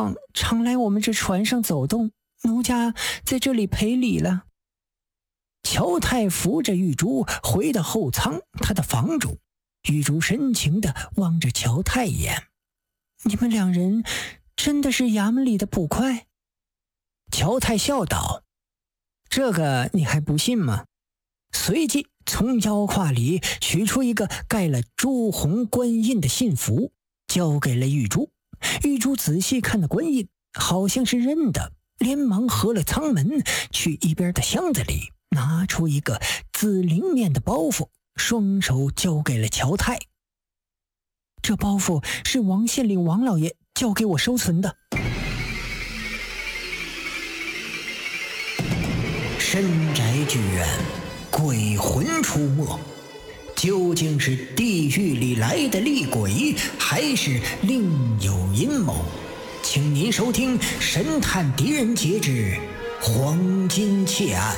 王常来我们这船上走动，奴家在这里赔礼了。乔太扶着玉珠回到后舱他的房中，玉珠深情地望着乔太一眼。你们两人真的是衙门里的捕快？乔太笑道，这个你还不信吗？随即从腰胯里取出一个盖了朱红官印的信符，交给了玉珠。玉珠仔细看那官印，好像是认的，连忙合了舱门，去一边的箱子里拿出一个紫绫面的包袱，双手交给了乔太。这包袱是王县令王老爷交给我收存的。深宅剧院，鬼魂出没，究竟是地狱里来的厉鬼，还是另有阴谋？请您收听《神探狄仁杰之黄金窃案》。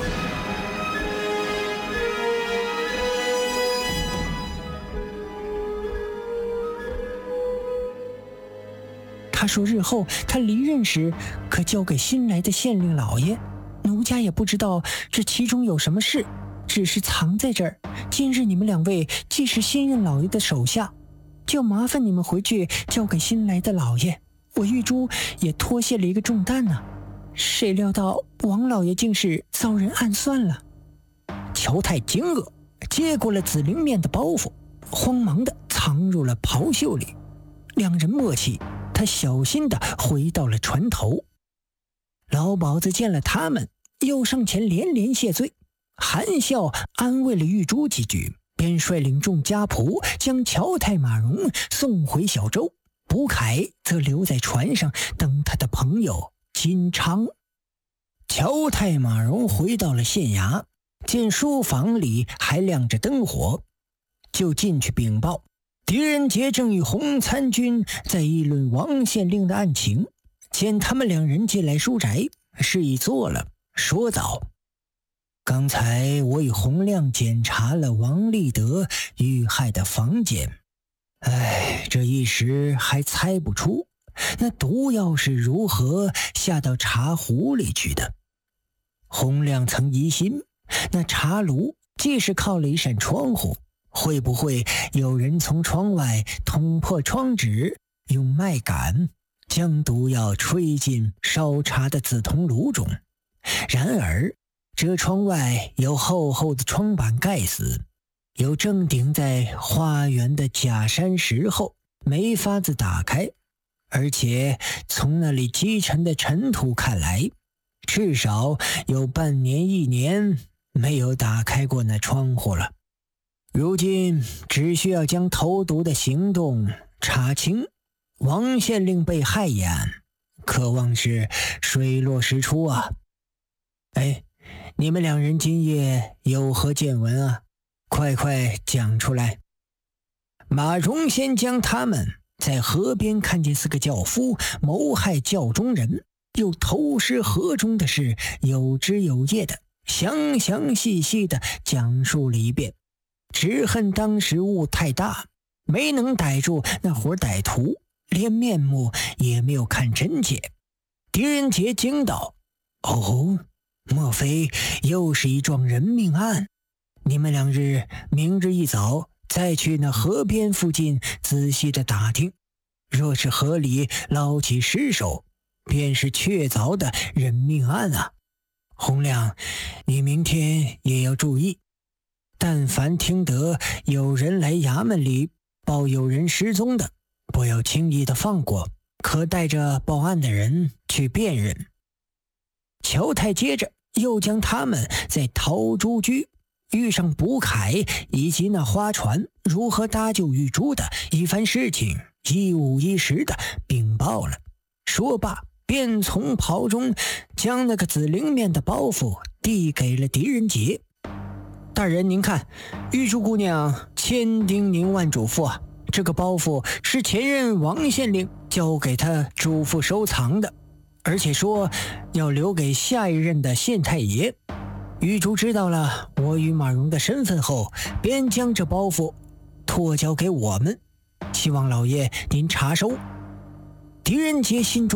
他说日后他离任时可交给新来的县令老爷，奴家也不知道这其中有什么事，只是藏在这儿。今日你们两位既是新任老爷的手下，就麻烦你们回去交给新来的老爷。我玉珠也脱卸了一个重担呢，谁料到王老爷竟是遭人暗算了。乔太惊愕，接过了紫绫面的包袱，慌忙地藏入了袍袖里。两人默契，他小心地回到了船头。老鸨子见了他们，又上前连连谢罪，含笑安慰了玉珠几句，便率领众家仆将乔太马荣送回小舟，卜凯则留在船上等他的朋友金昌。乔太马荣回到了县衙，见书房里还亮着灯火，就进去禀报，狄仁杰正与洪参军在议论王县令的案情。见他们两人进来书宅，示意坐了，说道，刚才我与洪亮检查了王立德遇害的房间，这一时还猜不出那毒药是如何下到茶壶里去的。洪亮曾疑心，那茶炉既是靠了一扇窗户，会不会有人从窗外捅破窗纸，用麦秆将毒药吹进烧茶的紫铜炉中？然而这窗外有厚厚的窗板盖死，有正顶在花园的假山石后，没法子打开，而且从那里积沉的尘土看来，至少有半年1年没有打开过那窗户了。如今只需要将投毒的行动查清，王县令被害一案可望是水落石出啊。你们两人今夜有何见闻啊？快讲出来。马荣先将他们在河边看见4个轿夫谋害轿中人，又投尸河中的事有枝有叶的详细地讲述了一遍，只恨当时雾太大，没能逮住那伙歹徒，连面目也没有看真切。狄仁杰惊道，莫非又是一桩人命案？你们两日明日一早再去那河边附近仔细的打听，若是河里捞起尸首，便是确凿的人命案啊。洪亮，你明天也要注意，但凡听得有人来衙门里报有人失踪的，不要轻易的放过，可带着报案的人去辨认。乔太接着又将他们在陶朱居遇上卜凯以及那花船如何搭救玉珠的一番事情一五一十的禀报了。说罢便从袍中将那个紫绫面的包袱递给了狄仁杰。大人您看，玉珠姑娘千叮咛万嘱咐啊，这个包袱是前任王县令交给他嘱咐收藏的，而且说要留给下一任的县太爷。玉珠知道了我与马荣的身份后，便将这包袱托交给我们，希望老爷您查收。狄仁杰心中